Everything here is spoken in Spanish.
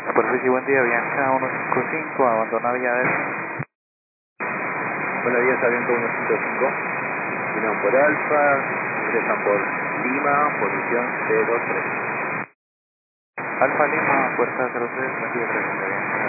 Superficie, buen día, Bianca 155, abandonar llaves. Buenos días, aviento 155. Vienen por Alfa, ingresan por Lima, posición 03. Alfa Lima, puerta 03, buen día, presente bien.